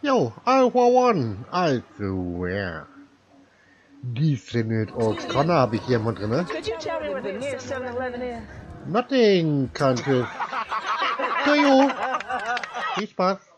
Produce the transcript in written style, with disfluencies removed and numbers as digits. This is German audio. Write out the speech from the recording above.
Yo, I for one, I swear. Die Senate Oaks Corner habe ich hier mal drin. Could you tell me where the nearest 7-Eleven is? Nothing, Countess. To you. Viel Spaß.